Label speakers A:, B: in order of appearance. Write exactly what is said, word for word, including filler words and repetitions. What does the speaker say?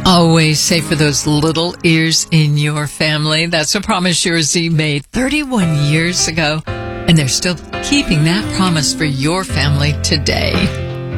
A: Always say for those little ears in your family. That's a promise Jersey made thirty-one years ago, and they're still keeping that promise for your family today.